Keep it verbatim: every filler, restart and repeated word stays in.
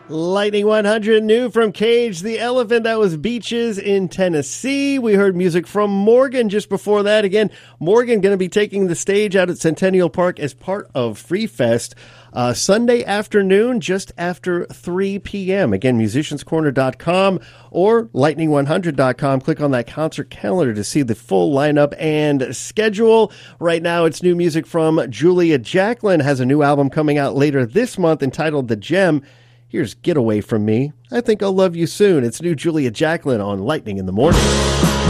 Lightning one hundred, new from Cage the Elephant. That was Beaches in Tennessee. We heard music from Morgan just before that. Again, Morgan going to be taking the stage out at Centennial Park as part of Free Fest uh, Sunday afternoon, just after three p.m. Again, musicians corner dot com or lightning one hundred dot com. Click on that concert calendar to see the full lineup and schedule. Right now, it's new music from Julia Jacklin. Has a new album coming out later this month entitled The Gem. Here's Get Away From Me. I Think I'll Love You Soon. It's new Julia Jacklin on Lightning in the Morning.